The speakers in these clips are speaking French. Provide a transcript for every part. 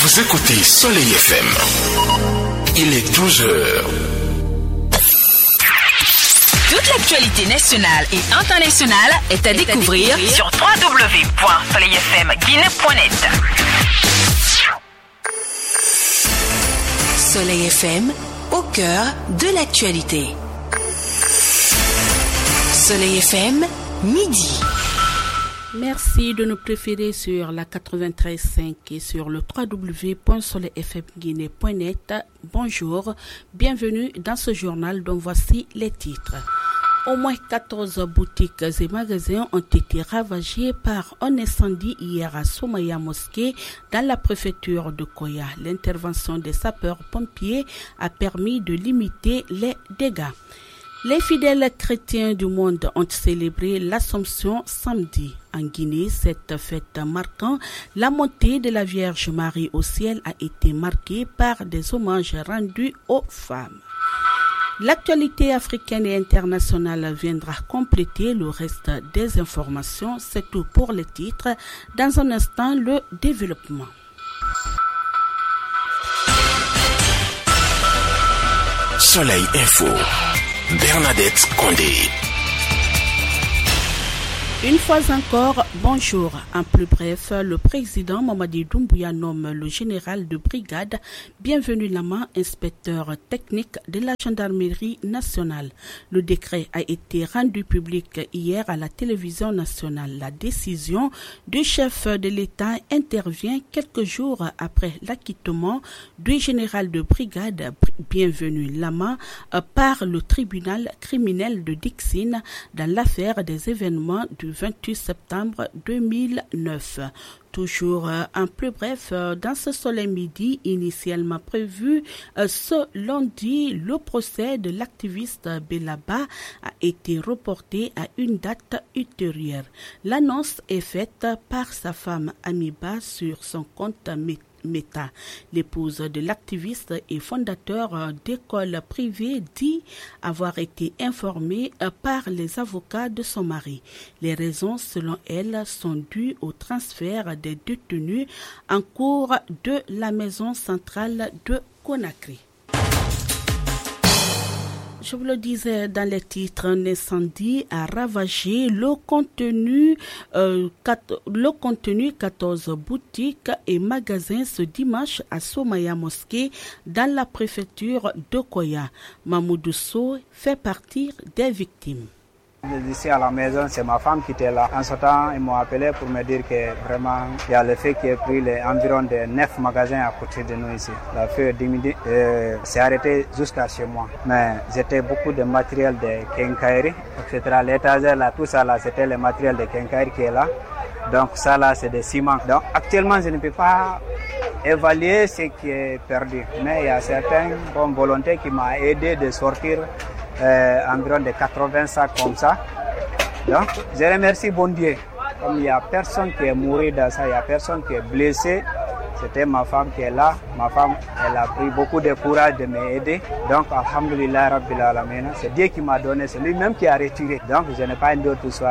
Vous écoutez Soleil FM. Il est 12h. Toute l'actualité nationale et internationale est à découvrir sur www.soleilfmguinée.net. Soleil FM, au cœur de l'actualité. Soleil FM, midi. Merci de nous préférer sur la 93.5 et sur le www.soleilfmguinée.net. Bonjour, bienvenue dans ce journal dont voici les titres. Au moins 14 boutiques et magasins ont été ravagés par un incendie hier à Soumaya Mosquée dans la préfecture de Koya. L'intervention des sapeurs-pompiers a permis de limiter les dégâts. Les fidèles chrétiens du monde ont célébré l'Assomption samedi. En Guinée, cette fête marquant la montée de la Vierge Marie au ciel a été marquée par des hommages rendus aux femmes. L'actualité africaine et internationale viendra compléter le reste des informations. C'est tout pour les titres. Dans un instant, le développement. Soleil Info. Bernadette Condé. Une fois encore, bonjour. En plus bref, le président Mamadi Doumbouya nomme le général de brigade Bienvenu Lama inspecteur technique de la gendarmerie nationale. Le décret a été rendu public hier à la télévision nationale. La décision du chef de l'État intervient quelques jours après l'acquittement du général de brigade Bienvenu Lama par le tribunal criminel de Dixine dans l'affaire des événements du 28 septembre 2009. Toujours en plus bref, dans ce soleil midi, initialement prévu ce lundi, le procès de l'activiste Belaba a été reporté à une date ultérieure. L'annonce est faite par sa femme Amiba sur son compte Meta. L'épouse de l'activiste et fondateur d'école privée dit avoir été informée par les avocats de son mari. Les raisons, selon elle, sont dues au transfert des détenus en cours de la maison centrale de Conakry. Je vous le disais dans les titres, un incendie a ravagé le contenu 14 boutiques et magasins ce dimanche à Soumaya Mosquée dans la préfecture de Koya. Mamoudou Sow fait partie des victimes. Ici à la maison, c'est ma femme qui était là. En ce temps, ils m'ont appelé pour me dire que vraiment, il y a le feu qui a pris environ de 9 magasins à côté de nous ici. Le feu s'est arrêté jusqu'à chez moi. Mais c'était beaucoup de matériel de quincaillerie, etc. L'étagère là, tout ça là, c'était le matériel de quincaillerie qui est là. Donc ça là, c'est des ciments. Donc actuellement, je ne peux pas évaluer ce qui est perdu. Mais il y a certaines bonnes volontés qui m'ont aidé de sortir environ de 80 sacs comme ça. Donc, je remercie bon Dieu. Comme il n'y a personne qui est mort dans ça, il n'y a personne qui est blessé. C'était ma femme qui est là. Ma femme, elle a pris beaucoup de courage de m'aider. Donc, alhamdulillah, rabbil alamin. C'est Dieu qui m'a donné, c'est lui-même qui a retiré. Donc, je n'ai pas un d'autre soir.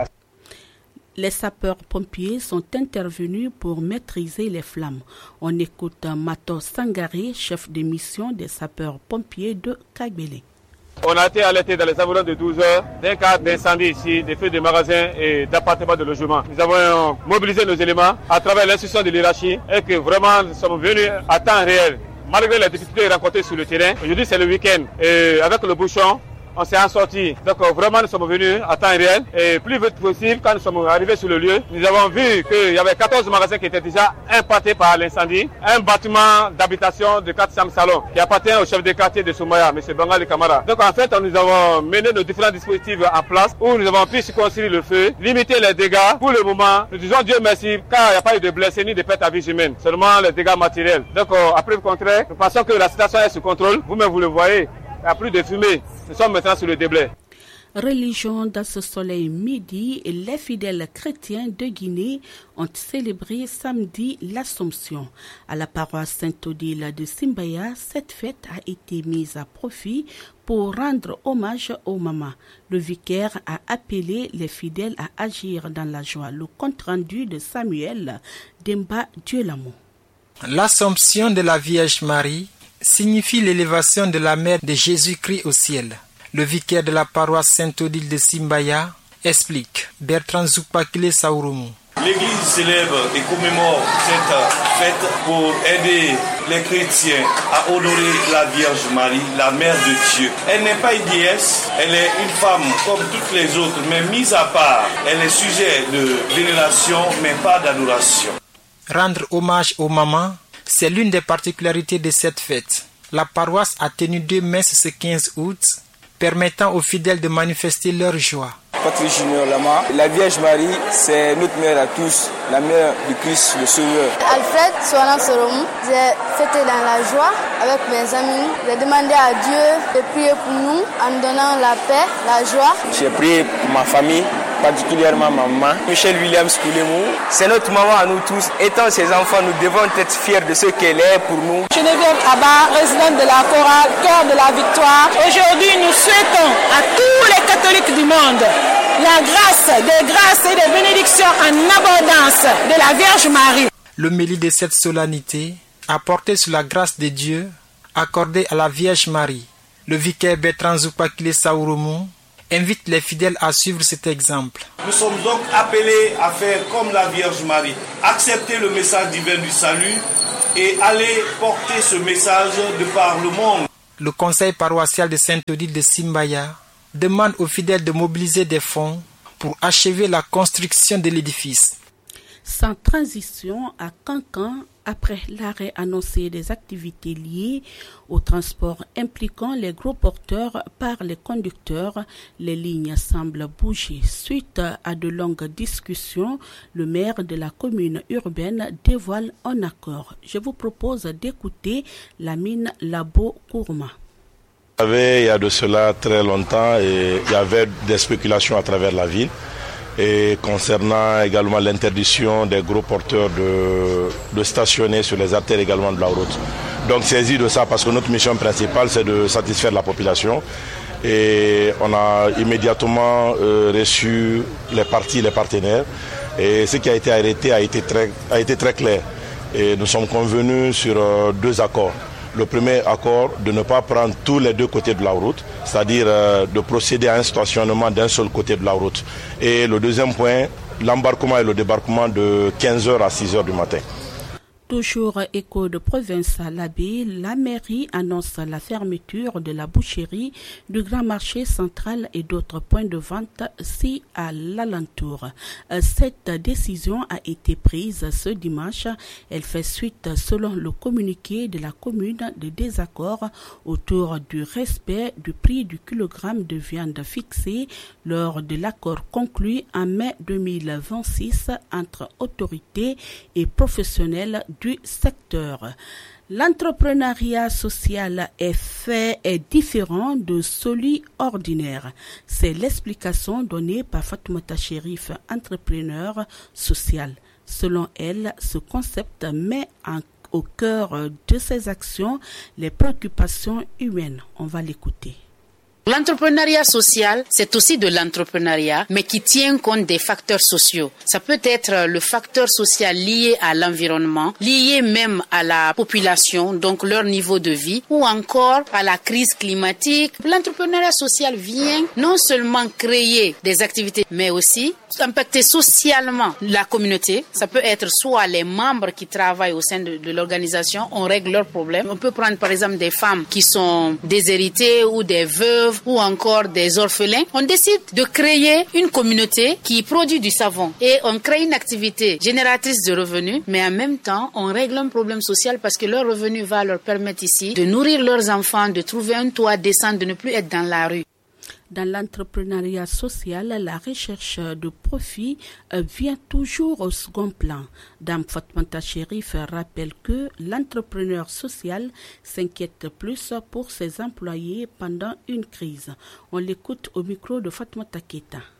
Les sapeurs-pompiers sont intervenus pour maîtriser les flammes. On écoute Mato Sangare, chef de mission des sapeurs-pompiers de Kagbele. On a été alerté dans les environs de 12 heures d'un cas d'incendie ici, des feux de magasins et d'appartements de logement. Nous avons mobilisé nos éléments à travers l'instruction de l'hierarchie et que vraiment nous sommes venus à temps réel. Malgré les difficultés rencontrées sur le terrain, aujourd'hui c'est le week-end et avec le bouchon, on s'est en sorti. Donc vraiment nous sommes venus à temps réel et plus vite possible quand nous sommes arrivés sur le lieu. Nous avons vu qu'il y avait 14 magasins qui étaient déjà impactés par l'incendie. Un bâtiment d'habitation de 400 salons qui appartient au chef de quartier de Soumaya, M. Bangali Kamara. Donc en fait nous avons mené nos différents dispositifs en place où nous avons pu circonscrire le feu, limiter les dégâts. Pour le moment, nous disons Dieu merci car il n'y a pas eu de blessés ni de pertes à vie humaine, seulement les dégâts matériels. Donc après le contraire, nous pensons que la situation est sous contrôle. Vous-même vous le voyez. Il n'y a plus de fumée. Nous sommes maintenant sur le déblai. Religion dans ce soleil midi, les fidèles chrétiens de Guinée ont célébré samedi l'Assomption. À la paroisse Saint-Odile de Simbaya, cette fête a été mise à profit pour rendre hommage aux mamans. Le vicaire a appelé les fidèles à agir dans la joie. Le compte rendu de Samuel Demba Diolamo. L'Assomption de la Vierge Marie signifie l'élévation de la mère de Jésus-Christ au ciel. Le vicaire de la paroisse Sainte-Odile de Simbaya explique. Bertrand Zupakile Saurumu. L'Église célèbre et commémore cette fête pour aider les chrétiens à honorer la Vierge Marie, la Mère de Dieu. Elle n'est pas une déesse, elle est une femme comme toutes les autres, mais mise à part. Elle est sujet de vénération, mais pas d'adoration. Rendre hommage aux mamans, c'est l'une des particularités de cette fête. La paroisse a tenu 2 messes ce 15 août, permettant aux fidèles de manifester leur joie. Patrick Junior Lama, la Vierge Marie, c'est notre mère à tous, la mère du Christ, le Sauveur. Alfred Soana Soromou, j'ai fêté dans la joie avec mes amis. J'ai demandé à Dieu de prier pour nous en nous donnant la paix, la joie. J'ai prié pour ma famille, particulièrement ma maman, Michel Williams Koulemou. C'est notre maman à nous tous. Étant ses enfants, nous devons être fiers de ce qu'elle est pour nous. Geneviève Abba, présidente de la chorale Cœur de la Victoire. Aujourd'hui, nous souhaitons à tous les catholiques du monde la grâce, des grâces et des bénédictions en abondance de la Vierge Marie. L'homélie de cette solennité a porté sur la grâce de Dieu accordée à la Vierge Marie. Le vicaire Bertrand Zupakile Saurumu invite les fidèles à suivre cet exemple. Nous sommes donc appelés à faire comme la Vierge Marie, accepter le message divin du salut et aller porter ce message de par le monde. Le conseil paroissial de Sainte-Odile de Simbaya demande aux fidèles de mobiliser des fonds pour achever la construction de l'édifice. Sans transition à Cancan, après l'arrêt annoncé des activités liées au transport impliquant les gros porteurs par les conducteurs, les lignes semblent bouger. Suite à de longues discussions, le maire de la commune urbaine dévoile un accord. Je vous propose d'écouter Lamine Labo-Kourma. Il y a de cela très longtemps, et il y avait des spéculations à travers la ville. Et concernant également l'interdiction des gros porteurs de stationner sur les artères également de la route. Donc saisi de ça, parce que notre mission principale c'est de satisfaire la population. Et on a immédiatement reçu les parties, les partenaires. Et ce qui a été arrêté a été très clair. Et nous sommes convenus sur 2 accords. Le premier accord, de ne pas prendre tous les 2 côtés de la route, c'est-à-dire de procéder à un stationnement d'un seul côté de la route. Et le deuxième point, l'embarquement et le débarquement de 15h à 6h du matin. Toujours écho de province à l'Abbé, la mairie annonce la fermeture de la boucherie, du grand marché central et d'autres points de vente si à l'alentour. Cette décision a été prise ce dimanche. Elle fait suite, selon le communiqué de la commune, de désaccords autour du respect du prix du kilogramme de viande fixé lors de l'accord conclu en mai 2026 entre autorités et professionnels du secteur. L'entrepreneuriat social est différent de celui ordinaire. C'est l'explication donnée par Fatoumata Chérif, entrepreneur social. Selon elle, ce concept met au cœur de ses actions les préoccupations humaines. On va l'écouter. L'entrepreneuriat social, c'est aussi de l'entrepreneuriat, mais qui tient compte des facteurs sociaux. Ça peut être le facteur social lié à l'environnement, lié même à la population, donc leur niveau de vie, ou encore à la crise climatique. L'entrepreneuriat social vient non seulement créer des activités, mais aussi impacter socialement la communauté. Ça peut être soit les membres qui travaillent au sein de l'organisation, on règle leurs problèmes. On peut prendre par exemple des femmes qui sont déshéritées ou des veuves, ou encore des orphelins. On décide de créer une communauté qui produit du savon et on crée une activité génératrice de revenus, mais en même temps, on règle un problème social parce que leur revenu va leur permettre ici de nourrir leurs enfants, de trouver un toit décent, de ne plus être dans la rue. Dans l'entrepreneuriat social, la recherche de profit vient toujours au second plan. Dame Fatoumata Chérif rappelle que l'entrepreneur social s'inquiète plus pour ses employés pendant une crise. On l'écoute au micro de Fatoumata Keita.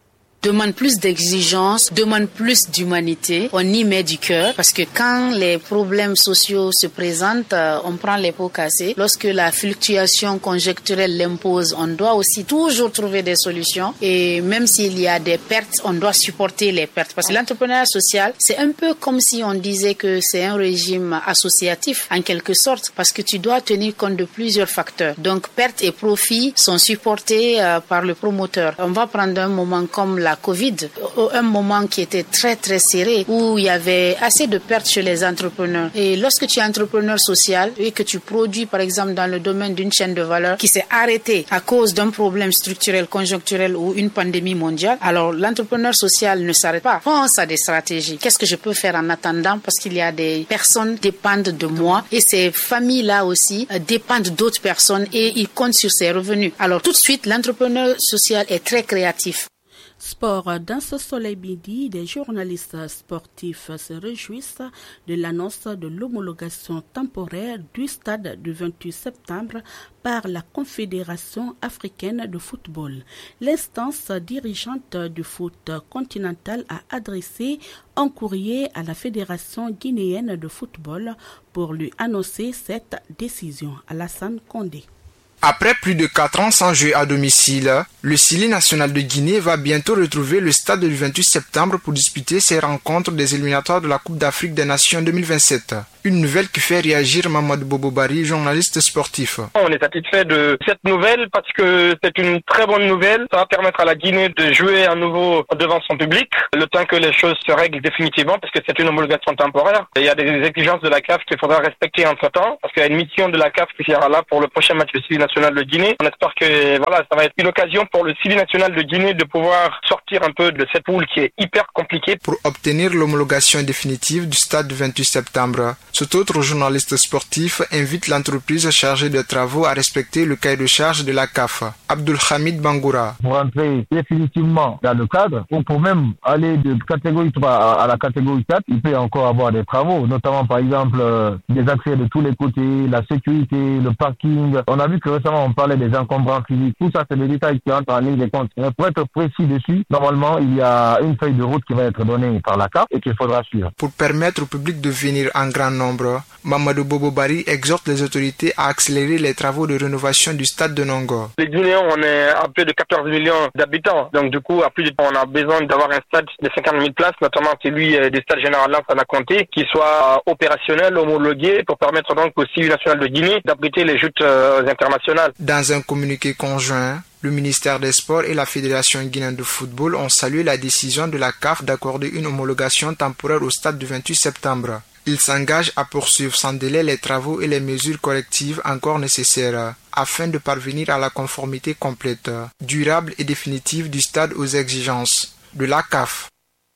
demande plus d'exigence, demande plus d'humanité. On y met du cœur parce que quand les problèmes sociaux se présentent, on prend les pots cassés. Lorsque la fluctuation conjoncturelle l'impose, on doit aussi toujours trouver des solutions. Et même s'il y a des pertes, on doit supporter les pertes. Parce que l'entrepreneuriat social, c'est un peu comme si on disait que c'est un régime associatif, en quelque sorte, parce que tu dois tenir compte de plusieurs facteurs. Donc, pertes et profits sont supportés par le promoteur. On va prendre un moment comme la Covid, un moment qui était très, très serré, où il y avait assez de pertes chez les entrepreneurs. Et lorsque tu es entrepreneur social et que tu produis, par exemple, dans le domaine d'une chaîne de valeur qui s'est arrêtée à cause d'un problème structurel, conjoncturel ou une pandémie mondiale, alors l'entrepreneur social ne s'arrête pas. Pense à des stratégies. Qu'est-ce que je peux faire en attendant? Parce qu'il y a des personnes qui dépendent de moi et ces familles-là aussi dépendent d'autres personnes et ils comptent sur ces revenus. Alors tout de suite, l'entrepreneur social est très créatif. Sport. Dans ce soleil midi, des journalistes sportifs se réjouissent de l'annonce de l'homologation temporaire du stade du 28 septembre par la Confédération africaine de football. L'instance dirigeante du foot continental a adressé un courrier à la Fédération guinéenne de football pour lui annoncer cette décision. Alassane Condé. Après plus de 4 ans sans jouer à domicile, le Sili national de Guinée va bientôt retrouver le stade du 28 septembre pour disputer ses rencontres des éliminatoires de la Coupe d'Afrique des Nations 2027. Une nouvelle qui fait réagir Mamadou Bobobari, journaliste sportif. On est satisfait de cette nouvelle parce que c'est une très bonne nouvelle. Ça va permettre à la Guinée de jouer à nouveau devant son public, le temps que les choses se règlent définitivement, parce que c'est une homologation temporaire. Il y a des exigences de la CAF qu'il faudra respecter entre-temps, parce qu'il y a une mission de la CAF qui sera là pour le prochain match du Sili national de Guinée. On espère que ça va être une occasion pour le Sili national de Guinée de pouvoir sortir un peu de cette poule qui est hyper compliquée. Pour obtenir l'homologation définitive du stade du 28 septembre, cet autre journaliste sportif invite l'entreprise chargée des travaux à respecter le cahier de charge de la CAF. Abdul Hamid Bangoura. Pour entrer définitivement dans le cadre, ou pour même aller de catégorie 3 à la catégorie 4, il peut encore avoir des travaux, notamment par exemple des accès de tous les côtés, la sécurité, le parking. On a vu que récemment on parlait des encombrants physiques. Tout ça, c'est des détails qui entrent en ligne de compte. Mais pour être précis dessus, normalement, il y a une feuille de route qui va être donnée par la CAF et qu'il faudra suivre. Pour permettre au public de venir en grand nombre, Mamadou Bobobari exhorte les autorités à accélérer les travaux de rénovation du stade de Nongo. Les Guinéens, on est à plus de 14 millions d'habitants. Donc du coup, on a besoin d'avoir un stade de 50 000 places, notamment celui du stade général Lance à Nakonté, qui soit opérationnel, homologué, pour permettre donc au Sili national de Guinée d'abriter les joutes internationales. Dans un communiqué conjoint, le ministère des Sports et la Fédération guinéenne de football ont salué la décision de la CAF d'accorder une homologation temporaire au stade du 28 septembre. Ils s'engagent à poursuivre sans délai les travaux et les mesures correctives encore nécessaires afin de parvenir à la conformité complète, durable et définitive du stade aux exigences de la CAF.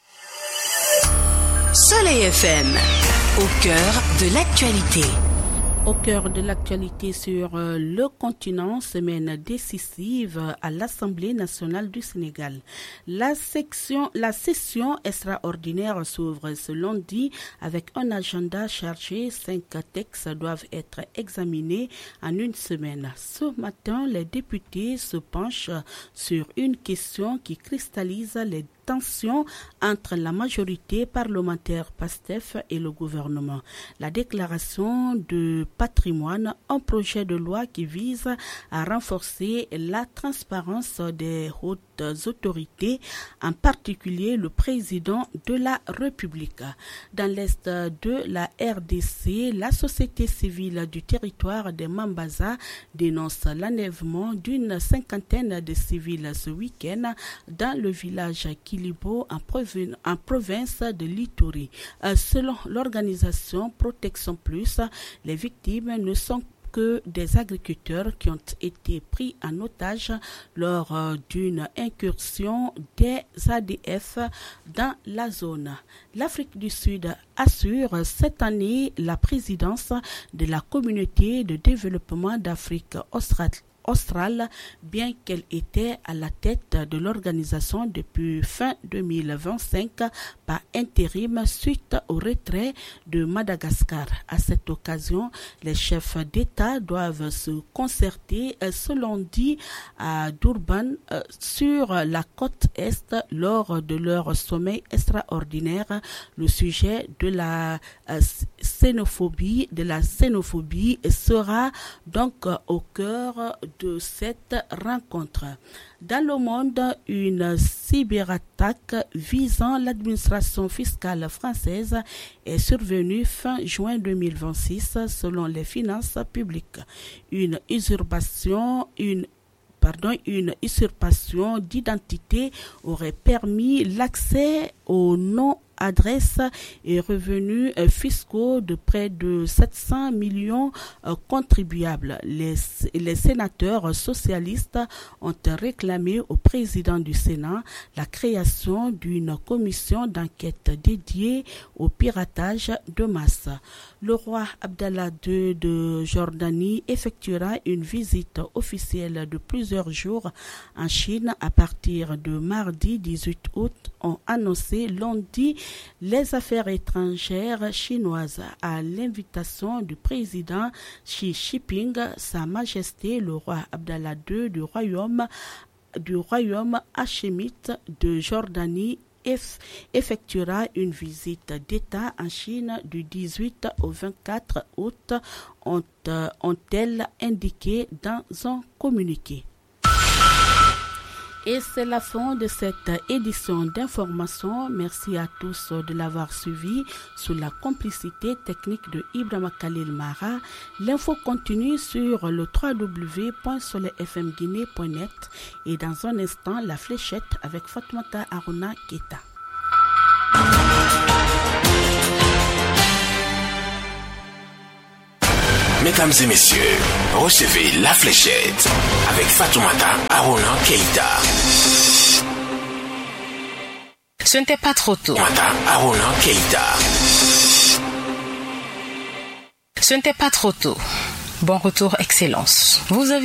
Soleil FM, au cœur de l'actualité. Au cœur de l'actualité sur le continent, semaine décisive à l'Assemblée nationale du Sénégal. La session extraordinaire s'ouvre ce lundi avec un agenda chargé. 5 textes doivent être examinés en une semaine. Ce matin, les députés se penchent sur une question qui cristallise les tensions entre la majorité parlementaire PASTEF et le gouvernement. La déclaration de patrimoine, un projet de loi qui vise à renforcer la transparence des hautes autorités, en particulier le président de la République. Dans l'est de la RDC, la société civile du territoire des Mambaza dénonce l'enlèvement d'une cinquantaine de civils ce week-end dans le village Kilibo en province de l'Ituri. Selon l'organisation Protection Plus, les victimes ne sont que des agriculteurs qui ont été pris en otage lors d'une incursion des ADF dans la zone. L'Afrique du Sud assure cette année la présidence de la Communauté de développement d'Afrique australe, bien qu'elle était à la tête de l'organisation depuis fin 2025 par intérim suite au retrait de Madagascar. À cette occasion, les chefs d'État doivent se concerter, selon dit à Durban, sur la côte Est lors de leur sommet extraordinaire. Le sujet de la xénophobie sera donc au cœur de cette rencontre. Dans le monde, une cyberattaque visant l'administration fiscale française est survenue fin juin 2026 selon les finances publiques. Une usurpation d'identité aurait permis l'accès aux noms, adresses et revenus fiscaux de près de 700 millions contribuables. Les sénateurs socialistes ont réclamé au président du Sénat la création d'une commission d'enquête dédiée au piratage de masse. Le roi Abdallah II de Jordanie effectuera une visite officielle de plusieurs jours en Chine à partir de mardi 18 août, ont annoncé lundi les affaires étrangères chinoises à l'invitation du président Xi Jinping. Sa Majesté le roi Abdallah II du royaume hachémite de Jordanie effectuera une visite d'État en Chine du 18 au 24 août, ont-elles indiqué dans un communiqué. Et c'est la fin de cette édition d'information. Merci à tous de l'avoir suivi sous la complicité technique de Ibrahima Khalil Mara. L'info continue sur le www.soleilfmguinée.net et dans un instant, la fléchette avec Fatoumata Aruna Keita. Mesdames et messieurs, recevez la fléchette avec Fatoumata Aruna Keita. Ce n'était pas trop tôt. Fatoumata Aruna Keita. Ce n'était pas trop tôt. Bon retour, Excellence. Vous avez